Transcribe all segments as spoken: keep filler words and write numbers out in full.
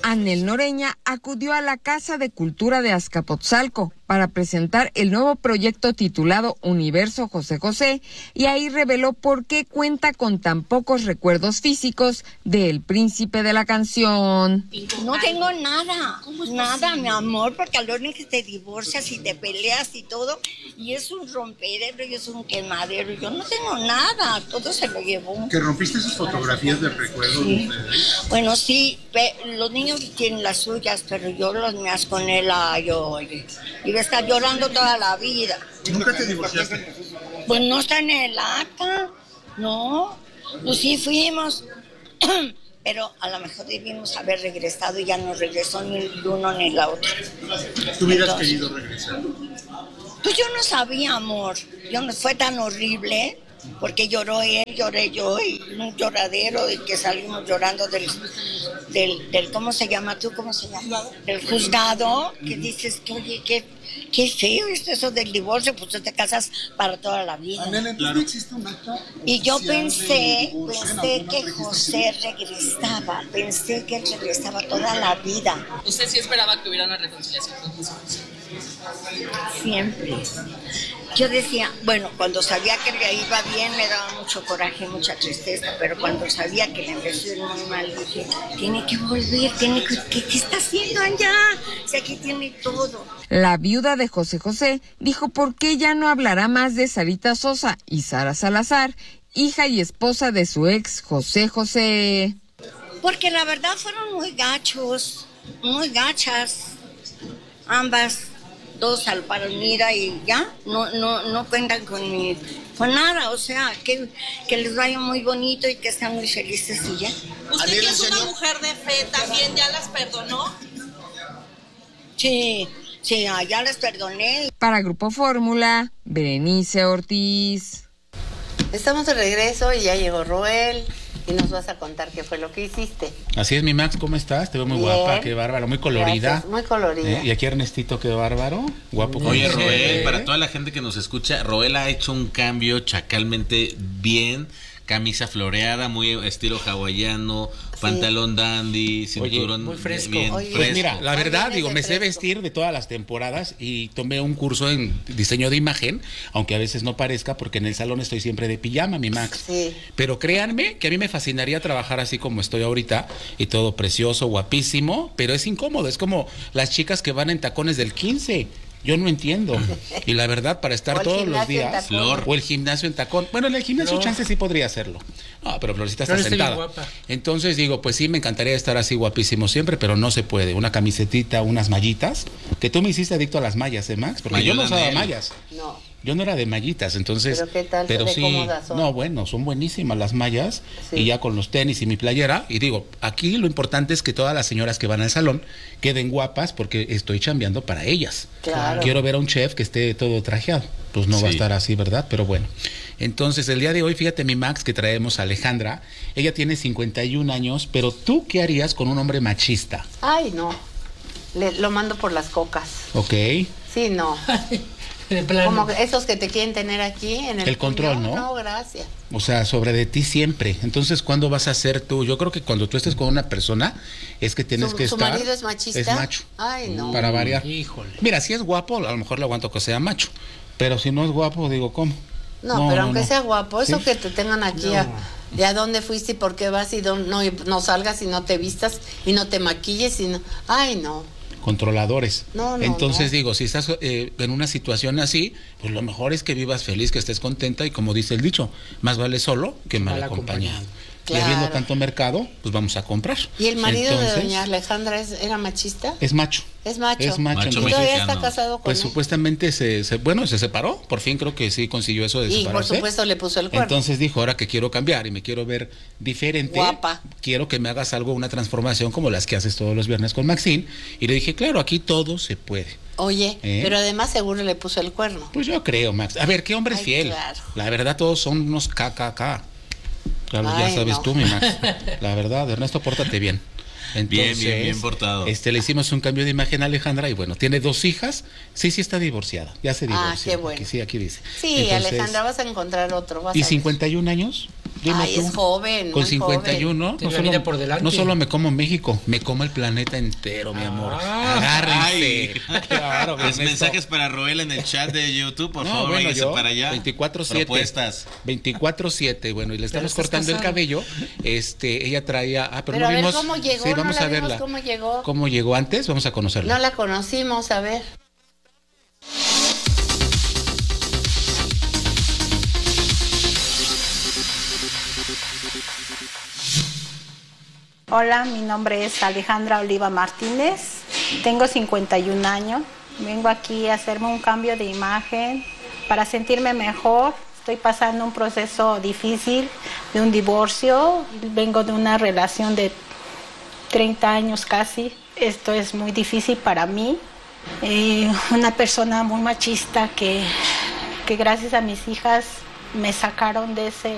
Anel Noreña acudió a la Casa de Cultura de Azcapotzalco para presentar el nuevo proyecto titulado Universo José José, y ahí reveló por qué cuenta con tan pocos recuerdos físicos del príncipe de la canción. No tengo nada, nada, mi amor, porque al único que te divorcias y te peleas y todo, y es un rompedero y es un quemadero, yo no tengo nada, todo se lo llevó. ¿Que rompiste sus fotografías de recuerdos? Sí. De... Bueno, sí, los niños tienen las suyas, pero yo las mías con él, ay, oye, iba a estar llorando toda la vida. ¿Nunca te divorciaste? Pues no está en el acta, no, pues sí fuimos, pero a lo mejor debimos haber regresado y ya no regresó ni el uno ni la otra. ¿Tú hubieras Entonces, querido regresar? Pues yo no sabía, amor, yo no fue tan horrible. Porque lloró él, lloré yo, y un lloradero, y que salimos llorando del, del, del, ¿cómo se llama tú? ¿Cómo se llama? Del juzgado, que dices que, oye, qué, qué feo esto, eso del divorcio, pues tú te casas para toda la vida. Anel, claro. ¿Existe un acta? Y yo pensé, pensé que José regresaba, pensé que él regresaba toda la vida. ¿Usted sí esperaba que hubiera una reconciliación con José? Siempre. Yo decía, bueno, cuando sabía que le iba bien me daba mucho coraje, mucha tristeza, pero cuando sabía que le empezó a ir muy mal, dije, tiene que volver, tiene que, ¿qué, qué está haciendo allá? Si aquí tiene todo. La viuda de José José dijo por qué ya no hablará más de Sarita Sosa y Sara Salazar, hija y esposa de su ex José José. Porque la verdad fueron muy gachos, muy gachas, ambas. Dos al paro, mira, y ya, no, no, no cuentan con, mi, con nada, o sea, que, que les vaya muy bonito y que estén muy felices y ya. ¿Usted que es una mujer de fe también ya las perdonó? Sí, sí, ya las perdoné. Para Grupo Fórmula, Berenice Ortiz. Estamos de regreso y ya llegó Roel. Y nos vas a contar qué fue lo que hiciste. Así es, mi Max, ¿cómo estás? Te veo muy Bien. guapa, qué bárbaro, muy colorida. Gracias, muy colorida. ¿Eh? Y aquí Ernestito, qué bárbaro, guapo. Oye, Roel, para toda la gente que nos escucha, Roel ha hecho un cambio chacalmente bien. Camisa floreada, muy estilo hawaiano, sí. Pantalón dandy, cinturón. Oye, muy fresco. Bien Oye, fresco. Pues mira, la verdad, Oye, digo, me sé vestir de todas las temporadas y tomé un curso en diseño de imagen, aunque a veces no parezca, porque en el salón estoy siempre de pijama, mi Max. Sí. Pero créanme que a mí me fascinaría trabajar así como estoy ahorita, y todo precioso, guapísimo, pero es incómodo, es como las chicas que van en tacones del quince. Yo no entiendo. Y la verdad, para estar todos los días. Flor. O el gimnasio en tacón. Bueno, en el gimnasio No. chance sí podría hacerlo. No, pero Florcita está Flor está bien sentada. guapa. Entonces digo, pues sí, me encantaría estar así guapísimo siempre, pero no se puede. Una camisetita, unas mallitas. Que tú me hiciste adicto a las mallas, ¿eh, Max? Porque Mayo yo no usaba Danel. mallas. No. Yo no era de mallitas, entonces. ¿Pero qué tal? Pero ¿De sí. cómodas son? No, bueno, son buenísimas las mallas. Sí. Y ya con los tenis y mi playera. Y digo, aquí lo importante es que todas las señoras que van al salón queden guapas porque estoy chambeando para ellas. Claro. Quiero ver a un chef que esté todo trajeado. Pues no Sí. va a estar así, ¿verdad? Pero bueno. Entonces, el día de hoy, fíjate, mi Max, que traemos a Alejandra. Ella tiene cincuenta y un años, pero ¿tú qué harías con un hombre machista? Ay, no. Le, lo mando por las cocas. ¿Ok? Sí, no. De plano. Como que esos que te quieren tener aquí en el El control, puño. ¿no? No, gracias. O sea, sobre de ti siempre. Entonces, ¿cuándo vas a ser tú? Yo creo que cuando tú estés con una persona, es que tienes ¿Su, que su estar... marido es machista? Es macho. Ay, no. Para variar. Híjole. Mira, si es guapo, a lo mejor le aguanto que sea macho. Pero si no es guapo, digo, ¿cómo? No, No, pero no, aunque no. sea guapo, eso Sí. que te tengan aquí No. a, de a dónde fuiste y por qué vas y dónde, no, y no salgas y no te vistas y no te maquilles y no... Ay, no. Controladores. No, no, Entonces no. digo, si estás eh, en una situación así, pues lo mejor es que vivas feliz, que estés contenta y como dice el dicho, más vale solo que mal, Mal acompañado. acompañado. Y habiendo Claro. tanto mercado, pues vamos a comprar. ¿Y el marido Entonces, de doña Alejandra es, era machista? Es macho. Es macho. Es macho. Macho ¿Y entonces, todavía mexicano. está casado con pues él? supuestamente se, se, bueno, se separó, por fin creo que sí consiguió eso de Y por separarse. supuesto le puso el cuerno. Entonces dijo, ahora que quiero cambiar y me quiero ver diferente, Guapa. quiero que me hagas algo, una transformación como las que haces todos los viernes con Maxine. Y le dije, claro, aquí todo se puede. Oye, ¿Eh? pero además seguro le puso el cuerno. Pues yo creo, Max. A ver, ¿qué hombre es Ay, fiel? claro. La verdad, todos son unos K K K. Claro, ya Ay, sabes no. tú, mi Max. La verdad, Ernesto, pórtate bien. Bien, bien, bien portado. Este, le hicimos un cambio de imagen a Alejandra y bueno, tiene dos hijas. Sí, sí está divorciada. Ya se Ah, divorció. qué bueno. Aquí, sí, aquí dice. Sí, Entonces, Alejandra, vas a encontrar otro. Vas ¿Y a ver. cincuenta y un años? Dime Ay, tú. es joven. Con muy cincuenta y uno, no Tiene la solo, vida por delante. no solo me como México, me como el planeta entero, mi amor. Ah. Agárrense. Claro, Pues Ernesto. mensajes para Roel en el chat de YouTube, por No, favor, bueno, váyanse yo, para allá. veinticuatro siete. Propuestas. veinticuatro siete, bueno, y le estamos estás cortando el casado. cabello. Este, ella traía, ah, pero, Pero no a ver vimos. cómo llegó, Sí, no vamos la a vimos verla. cómo llegó. ¿Cómo llegó antes? Vamos a conocerla. No la conocimos, a ver. Hola, mi nombre es Alejandra Oliva Martínez, tengo cincuenta y un años, vengo aquí a hacerme un cambio de imagen para sentirme mejor. Estoy pasando un proceso difícil de un divorcio, vengo de una relación de treinta años casi. Esto es muy difícil para mí. Eh, una persona muy machista que, que gracias a mis hijas me sacaron de ese,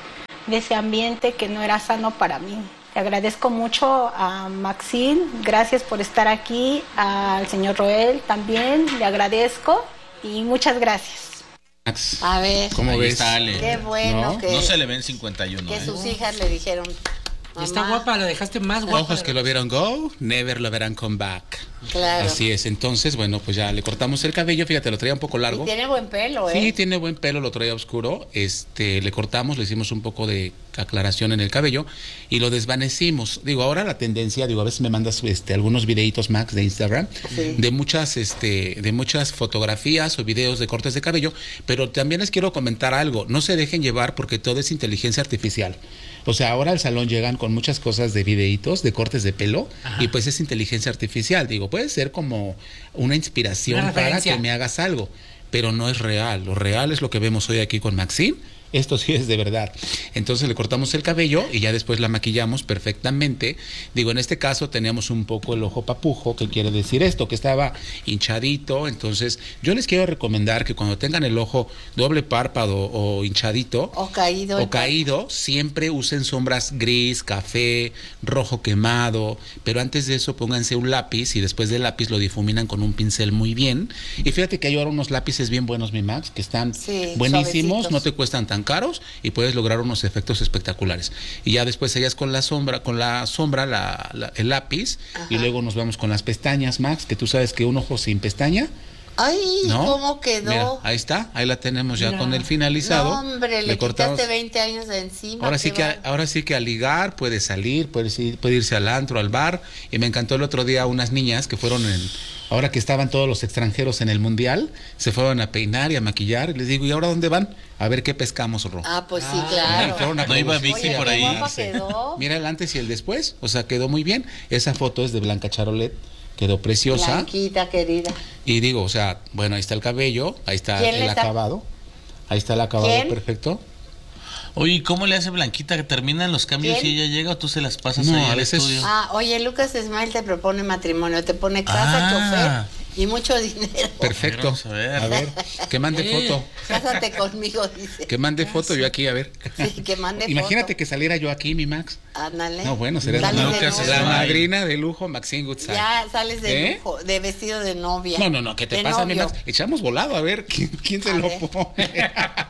de ese ambiente que no era sano para mí. Le agradezco mucho a Maxine, gracias por estar aquí, al señor Roel también, le agradezco y muchas gracias. Max, A ver. ¿cómo Ahí ves? está Ale. Qué bueno ¿No? que, No se le ven cincuenta y uno. que ¿eh? sus hijas le dijeron. Y está "Mamá". guapa, la dejaste más guapa. Ojos que lo vieron go, never lo verán come back. Claro. Así es. Entonces, bueno, pues ya le cortamos el cabello. Fíjate, lo traía un poco largo. Y tiene buen pelo, ¿eh? Sí, tiene buen pelo, lo traía oscuro. Este, le cortamos, le hicimos un poco de aclaración en el cabello y lo desvanecimos. Digo, ahora la tendencia, digo, a veces me mandas este algunos videitos, Max, de Instagram, Sí. de muchas este de muchas fotografías o videos de cortes de cabello, pero también les quiero comentar algo, no se dejen llevar porque todo es inteligencia artificial. O sea, ahora al salón llegan con muchas cosas de videitos, de cortes de pelo, Ajá. y pues es inteligencia artificial. Digo, puede ser como una inspiración Una para referencia. que me hagas algo, pero no es real. Lo real es lo que vemos hoy aquí con Maxine. Esto sí es de verdad. Entonces le cortamos el cabello y ya después la maquillamos perfectamente. Digo, en este caso teníamos un poco el ojo papujo, que quiere decir esto, que estaba hinchadito. Entonces yo les quiero recomendar que cuando tengan el ojo doble párpado o hinchadito O caído. o caído, siempre usen sombras gris, café, rojo quemado, pero antes de eso pónganse un lápiz y después del lápiz lo difuminan con un pincel muy bien. Y fíjate que hay ahora unos lápices bien buenos, mi Max, que están Sí, buenísimos, suavecitos. no te cuestan tan caros y puedes lograr unos efectos espectaculares. Y ya después sellas con la sombra, con la sombra, la, la- el lápiz, Ajá. y luego nos vamos con las pestañas, Max, que tú sabes que un ojo sin pestaña, Ay, ¿no? ¿cómo quedó? Mira, ahí está, ahí la tenemos ya Mira. con el finalizado. No, hombre, le, cortamos. quitaste veinte años de encima. Ahora sí qué que bárbaro. ahora sí que a ligar puede salir, puede, ir- puede irse al antro, al bar. Y me encantó el otro día unas niñas que fueron en, ahora que estaban todos los extranjeros en el mundial, se fueron a peinar y a maquillar. Y les digo, ¿y ahora dónde van? A ver qué pescamos, Ro. Ah, pues sí, Y claro. fueron a No iba conocer. Vicky Oye, por qué ahí. guapa Sí. quedó. Mira el antes y el después, o sea, quedó muy bien. Esa foto es de Blanca Charolet, quedó preciosa. Blanquita, querida. Y digo, o sea, bueno, ahí está el cabello, ahí está ¿Quién el le está- acabado. Ahí está el acabado ¿Quién? perfecto. Oye, ¿y ¿cómo le hace Blanquita que terminan los cambios ¿Quién? y ella llega o tú se las pasas No, ahí a al veces- estudio? Ah, oye, Lucas Smile te propone matrimonio, te pone casa, Ah. chofer y mucho dinero. Perfecto. Vamos a ver. A ver, que mande Eh. foto. Cásate conmigo, dice. Que mande foto yo aquí, a ver. Sí, que mande Imagínate foto. que saliera yo aquí, mi Max. Ándale. No, bueno, sería Sales la, de Lucas novio. la Smile. madrina de lujo, Maxine Goodside. Ya sales de ¿Eh? lujo, de vestido de novia. No, no, no, ¿qué te De pasa, mi novio. Max? Echamos volado, a ver, ¿quién, quién se A lo ver. pone?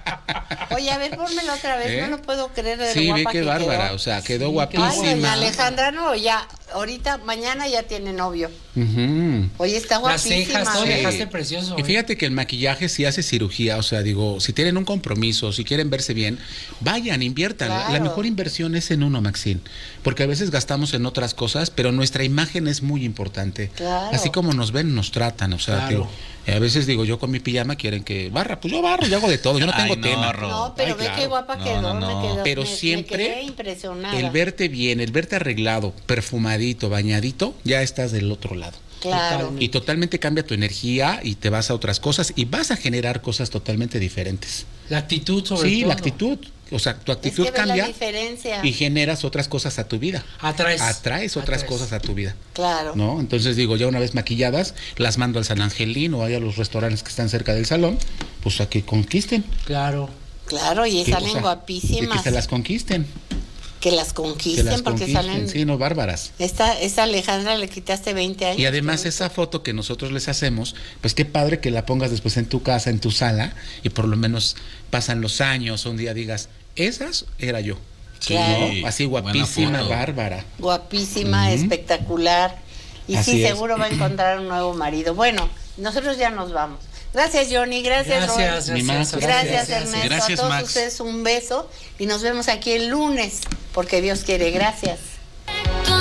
Oye, a ver, pónmelo otra vez, ¿Eh? no lo puedo creer de lo Sí, ve guapa qué que bárbara, quedó. o sea, quedó Sí, guapísima. Ay, doña Alejandra, no, ya, ahorita, mañana ya tiene novio. Ujú. Oye, está Las guapísima. cejas, todo Sí. dejaste precioso. Y ¿eh? fíjate que el maquillaje sí hace cirugía, o sea, digo, si tienen un compromiso, si quieren verse bien, vayan, inviertan. La- La Claro. mejor inversión es en uno, Maxine, porque a veces gastamos en otras cosas, pero nuestra imagen es muy importante. Claro. Así como nos ven, nos tratan, o sea, Claro. digo, eh, a veces digo, yo con mi pijama quieren que barra, pues yo barro, yo hago de todo, yo no Ay, tengo no, tema. Ro. No, pero Ay, ve claro. qué guapa No, quedó, no, me no. quedó. Pero me- me siempre quedé impresionada. El verte bien, el verte arreglado, perfumadito, bañadito, ya estás del otro lado. Claro. Y totalmente cambia tu energía y te vas a otras cosas y vas a generar cosas totalmente diferentes. La actitud sobre Sí, todo. la actitud. O sea, tu Es actitud que ves la cambia diferencia. y generas otras cosas a tu vida. Atraes. Atraes otras Atraes. cosas a tu vida. Claro. ¿No? Entonces digo, ya una vez maquilladas, las mando al San Angelín o allá a los restaurantes que están cerca del salón, pues a que conquisten. Claro. Claro, y Que, salen o sea, guapísimas. Que se las conquisten. Que las Que conquisten las porque conquisten. salen. Sí, no, bárbaras. Esta, esta Alejandra le quitaste veinte años. Y además pero- esa foto que nosotros les hacemos, pues qué padre que la pongas después en tu casa, en tu sala, y por lo menos pasan los años, un día digas, esas era yo. Claro. ¿No? Así Buena guapísima, foto. bárbara. Guapísima, Ujú. espectacular. Y Así sí, es. seguro va a encontrar un nuevo marido. Bueno, nosotros ya nos vamos. Gracias, Johnny. Gracias, Roy. Gracias, Mi gracias. Max, Gracias, Gracias. Ernesto. Gracias, a todos Max. ustedes un beso y nos vemos aquí el lunes, porque Dios quiere. Gracias.